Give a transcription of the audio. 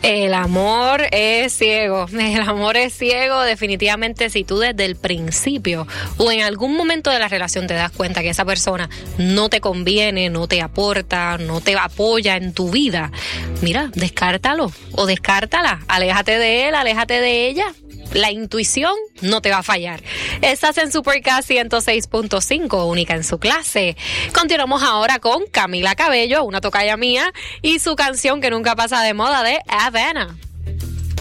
El amor es ciego. El amor es ciego. Definitivamente, si tú desde el principio o en algún momento de la relación te das cuenta que esa persona no te conviene, no te aporta, no te apoya en tu vida, mira, descártalo o descártala. Aléjate de él, aléjate de ella. La intuición no te va a fallar. Estás en Supercast 106.5, única en su clase. Continuamos ahora con Camila Cabello, una tocaya mía, y su canción que nunca pasa de moda de Havana.